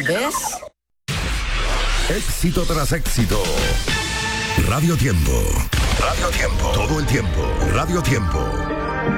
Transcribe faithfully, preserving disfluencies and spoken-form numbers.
¿Ves? Éxito tras éxito. Radio Tiempo. Radio Tiempo. Todo el tiempo. Radio Tiempo.